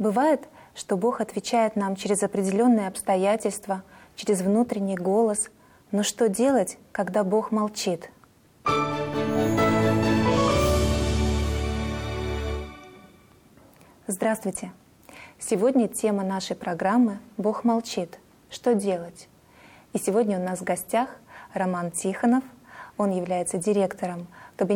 Бывает, что Бог отвечает нам через определенные обстоятельства, через внутренний голос. Но что делать, когда Бог молчит? Здравствуйте! Сегодня тема нашей программы «Бог молчит. Что делать?». И сегодня у нас в гостях Роман Тихонов. Он является директором